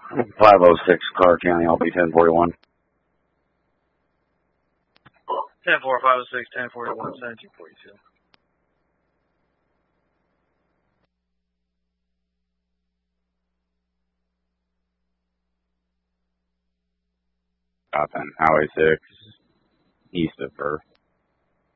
506 Clark County, I'll be 1041. 10-4, 506, 1041, 1742. Highway 6, east of Firth.